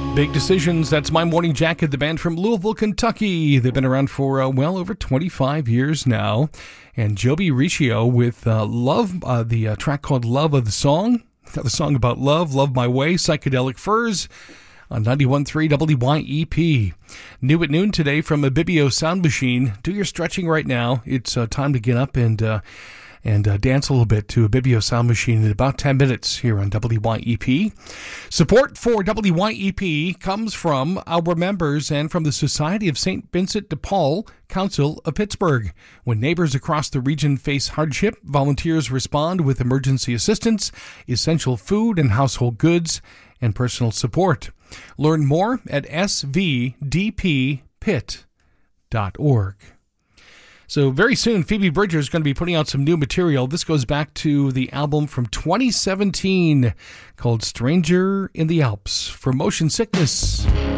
Big Decisions, that's My Morning Jacket, the band from Louisville, Kentucky. They've been around for well over 25 years now. And Joby Riccio with Love, the track called Love of the Song. Another song about love, Love My Way, Psychedelic Furs on 91.3 WYEP. New at noon today from Abibio Sound Machine. Do your stretching right now. It's time to get up and dance a little bit to Abibio Sound Machine in about 10 minutes here on WYEP. Support for WYEP comes from our members and from the Society of St. Vincent de Paul Council of Pittsburgh. When neighbors across the region face hardship, volunteers respond with emergency assistance, essential food and household goods, and personal support. Learn more at svdppit.org. So very soon, Phoebe Bridger is going to be putting out some new material. This goes back to the album from 2017 called Stranger in the Alps for Motion Sickness.